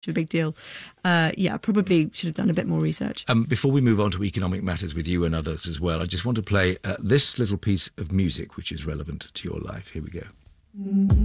a big deal. Probably should have done a bit more research. Before we move on to economic matters with you and others as well, I just want to play this little piece of music which is relevant to your life. Here we go.